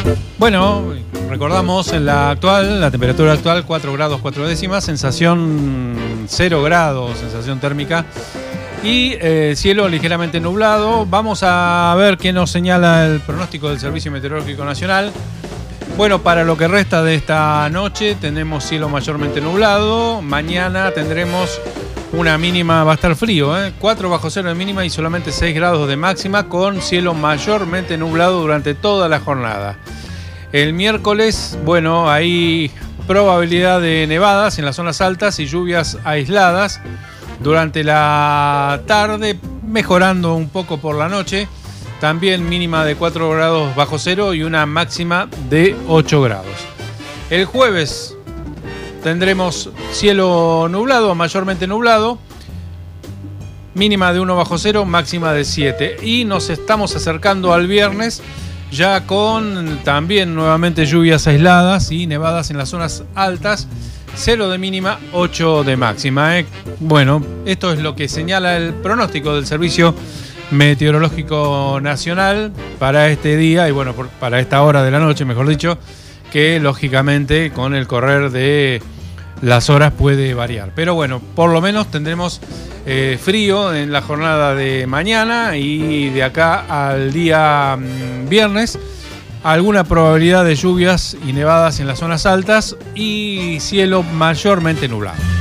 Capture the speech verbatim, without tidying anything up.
Bueno, recordamos en la actual, la temperatura actual cuatro grados cuatro décimas, sensación cero grados, sensación térmica y eh, cielo ligeramente nublado. Vamos a ver qué nos señala el pronóstico del Servicio Meteorológico Nacional. Bueno, para lo que resta de esta noche tenemos cielo mayormente nublado. Mañana tendremos una mínima, va a estar frío, ¿eh? cuatro bajo cero de mínima y solamente seis grados de máxima, con cielo mayormente nublado durante toda la jornada. El miércoles, bueno, hay probabilidad de nevadas en las zonas altas y lluvias aisladas durante la tarde, mejorando un poco por la noche. También mínima de cuatro grados bajo cero y una máxima de ocho grados. El jueves tendremos cielo nublado, mayormente nublado, mínima de uno bajo cero, máxima de siete. Y nos estamos acercando al viernes, ya con también nuevamente lluvias aisladas y nevadas en las zonas altas, cero de mínima, ocho de máxima. ¿eh? Bueno, esto es lo que señala el pronóstico del Servicio Meteorológico Nacional para este día y bueno, por, para esta hora de la noche, mejor dicho, que lógicamente con el correr de las horas puede variar. Pero bueno, por lo menos tendremos eh, frío en la jornada de mañana y de acá al día mmm, viernes, alguna probabilidad de lluvias y nevadas en las zonas altas y cielo mayormente nublado.